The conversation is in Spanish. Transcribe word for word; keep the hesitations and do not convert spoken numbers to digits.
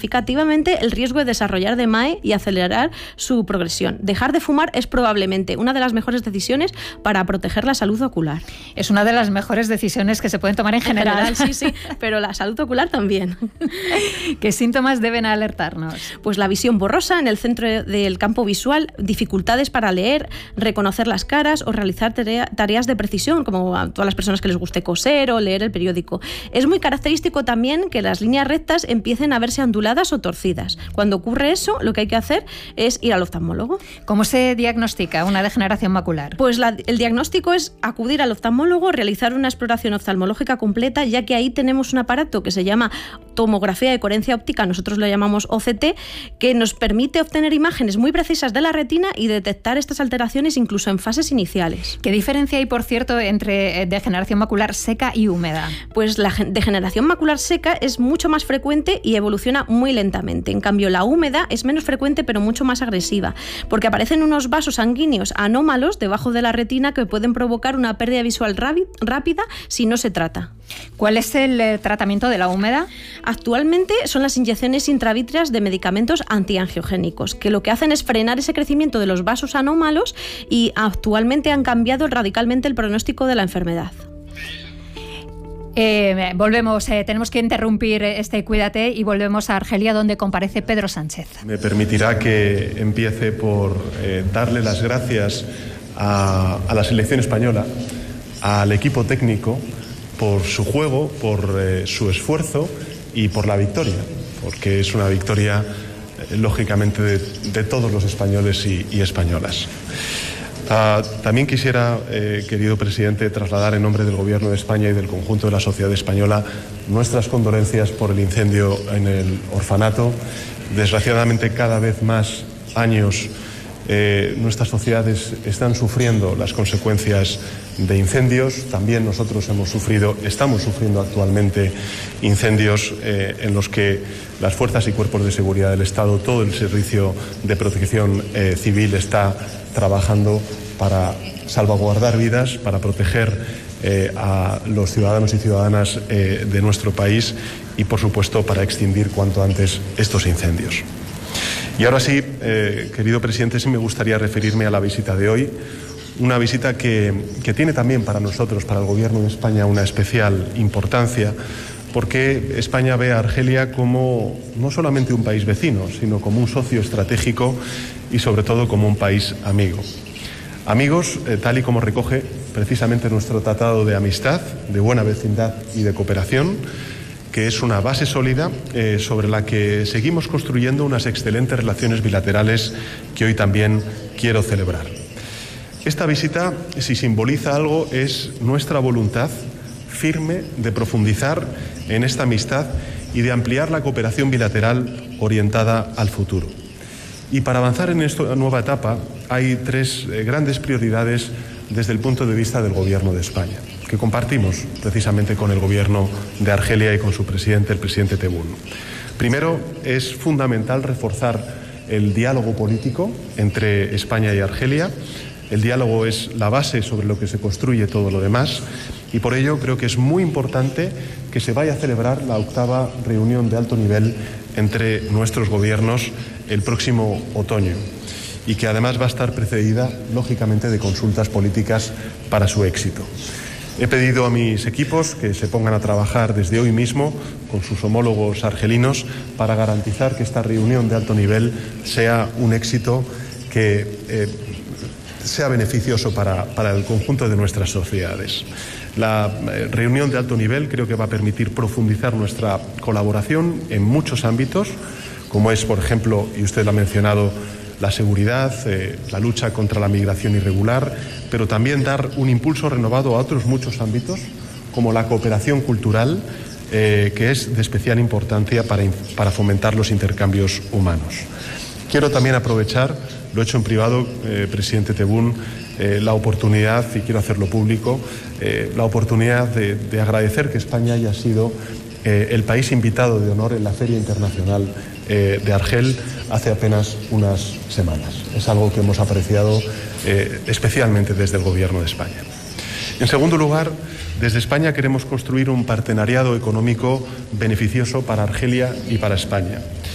significativamente el riesgo de desarrollar D M A E y acelerar su progresión. Dejar de fumar es probablemente una de las mejores decisiones para proteger la salud ocular. Es una de las mejores decisiones que se pueden tomar en general. En general, sí, sí, pero la salud ocular también. ¿Qué síntomas deben alertarnos? Pues la visión borrosa en el centro del campo visual, dificultades para leer, reconocer las caras o realizar tarea, tareas de precisión, como a todas las personas que les guste coser o leer el periódico. Es muy característico también que las líneas rectas empiecen a verse onduladas o torcidas. Cuando ocurre eso, lo que hay que hacer es ir al oftalmólogo. ¿Cómo se diagnostica una degeneración macular? Pues la, el diagnóstico es acudir al oftalmólogo, realizar una exploración oftalmológica completa, ya que ahí tenemos un aparato que se llama tomografía de coherencia óptica, nosotros lo llamamos O C T, que nos permite obtener imágenes muy precisas de la retina y detectar estas alteraciones incluso en fases iniciales. ¿Qué diferencia hay, por cierto, entre degeneración macular seca y húmeda? Pues la degeneración macular seca es mucho más frecuente y evoluciona muy lentamente. En cambio, la húmeda es menos frecuente pero mucho más agresiva, porque aparecen unos vasos sanguíneos anómalos debajo de la retina que pueden provocar una pérdida visual rápida si no se trata. ¿Cuál es el tratamiento de la húmeda? Actualmente son las inyecciones intravítreas de medicamentos antiangiogénicos, que lo que hacen es frenar ese crecimiento de los vasos anómalos y actualmente han cambiado radicalmente el pronóstico de la enfermedad. Eh, volvemos, eh, tenemos que interrumpir este Cuídate y volvemos a Argelia, donde comparece Pedro Sánchez. Me permitirá que empiece por eh, darle las gracias a, a la selección española, al equipo técnico, por su juego, por eh, su esfuerzo y por la victoria, porque es una victoria, eh, lógicamente, de, de todos los españoles y, y españolas. Uh, también quisiera, eh, querido presidente, trasladar en nombre del Gobierno de España y del conjunto de la sociedad española nuestras condolencias por el incendio en el orfanato. Desgraciadamente, cada vez más años eh, nuestras sociedades están sufriendo las consecuencias de incendios. También nosotros hemos sufrido, estamos sufriendo actualmente incendios eh, en los que las fuerzas y cuerpos de seguridad del Estado, todo el servicio de protección eh, civil está trabajando para salvaguardar vidas, para proteger eh, a los ciudadanos y ciudadanas eh, de nuestro país y, por supuesto, para extinguir cuanto antes estos incendios. Y ahora sí, eh, querido presidente, sí me gustaría referirme a la visita de hoy, una visita que, que tiene también para nosotros, para el Gobierno de España, una especial importancia, porque España ve a Argelia como no solamente un país vecino, sino como un socio estratégico y sobre todo como un país amigo. Amigos, eh, tal y como recoge precisamente nuestro Tratado de Amistad, de Buena Vecindad y de Cooperación, que es una base sólida eh, sobre la que seguimos construyendo unas excelentes relaciones bilaterales que hoy también quiero celebrar. Esta visita, si simboliza algo, es nuestra voluntad firme de profundizar en esta amistad y de ampliar la cooperación bilateral orientada al futuro. Y para avanzar en esta nueva etapa hay tres eh, grandes prioridades desde el punto de vista del Gobierno de España, que compartimos precisamente con el Gobierno de Argelia y con su presidente, el presidente Tebboune. Primero, es fundamental reforzar el diálogo político entre España y Argelia. El diálogo es la base sobre lo que se construye todo lo demás y por ello creo que es muy importante que se vaya a celebrar la octava reunión de alto nivel entre nuestros gobiernos el próximo otoño y que además va a estar precedida, lógicamente, de consultas políticas para su éxito. He pedido a mis equipos que se pongan a trabajar desde hoy mismo con sus homólogos argelinos para garantizar que esta reunión de alto nivel sea un éxito que eh, sea beneficioso para, para el conjunto de nuestras sociedades. La eh, reunión de alto nivel creo que va a permitir profundizar nuestra colaboración en muchos ámbitos, como es, por ejemplo, y usted lo ha mencionado, la seguridad, eh, la lucha contra la migración irregular, pero también dar un impulso renovado a otros muchos ámbitos, como la cooperación cultural, eh, que es de especial importancia para, para fomentar los intercambios humanos. Quiero también aprovechar, lo he hecho en privado, eh, presidente Tebboune, eh, la oportunidad, y quiero hacerlo público, eh, la oportunidad de, de agradecer que España haya sido eh, el país invitado de honor en la Feria Internacional eh, de Argel hace apenas unas semanas. Es algo que hemos apreciado eh, especialmente desde el Gobierno de España. En segundo lugar, desde España queremos construir un partenariado económico beneficioso para Argelia y para España.